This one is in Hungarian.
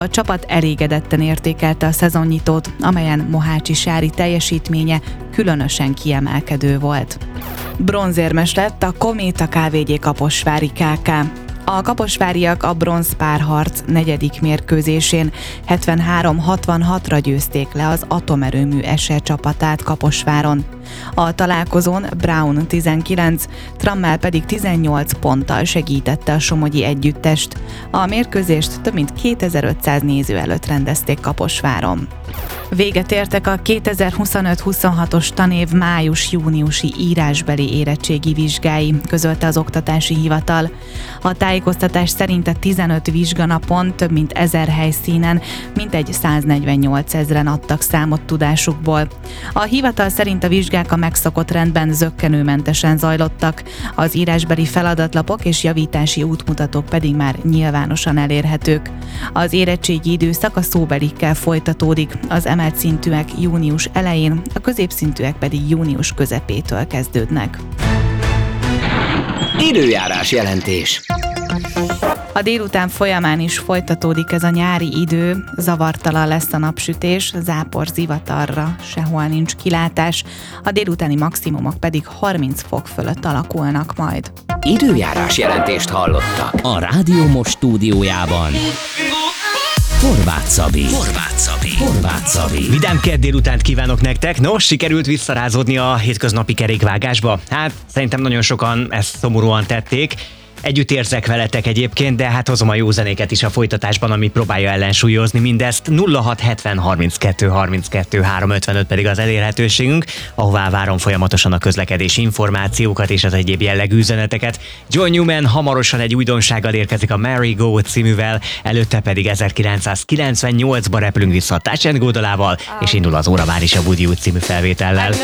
A csapat elégedetten értékelte a szezonnyitót, amelyen Mohácsi Sári teljesítménye különösen kiemelkedő volt. Bronzérmes lett a Kométa Kft. Kaposvári Kk. A kaposváriak a bronzpárharc 4. mérkőzésén 73-66-ra győzték le az atomerőmű SE csapatát Kaposváron. A találkozón Brown 19, Trammell pedig 18 ponttal segítette a somogyi együttest. A mérkőzést több mint 2500 néző előtt rendezték Kaposváron. Véget értek a 2025-26-os tanév május-júniusi írásbeli érettségi vizsgái, közölte az Oktatási Hivatal. A tájékoztatás szerint a 15 vizsganapon több mint 1000 helyszínen mintegy 148 000-en adtak számot tudásukból. A hivatal szerint a vizsgák a megszokott rendben zökkenőmentesen zajlottak, az írásbeli feladatlapok és javítási útmutatók pedig már nyilvánosan elérhetők. Az érettségi időszak a szóbelikkel folytatódik, az emelt szintűek június elején, a középszintűek pedig június közepétől kezdődnek. Időjárás jelentés. A délután folyamán is folytatódik ez a nyári idő, zavartalan lesz a napsütés, zápor, zivatarra sehol nincs kilátás, a délutáni maximumok pedig 30 fok fölött alakulnak majd. Időjárás jelentést hallottak. A Rádió Most stúdiójában Horváth Szabi. Vidám kedd délutánt kívánok nektek. Nos, sikerült visszarázódni a hétköznapi kerékvágásba? Hát szerintem nagyon sokan ezt szomorúan tették. Együtt érzek veletek egyébként, de hát hozom a jó zenéket is a folytatásban, ami próbálja ellensúlyozni mindezt. 0670 32 32 355 pedig az elérhetőségünk, ahová várom folyamatosan a közlekedési információkat és az egyéb jellegű üzeneteket. John Newman hamarosan egy újdonsággal érkezik a Mary Go cíművel, előtte pedig 1998-ba repülünk vissza a Touch and Go dalával, és indul az Óra már is a Woody Wood című felvétellel.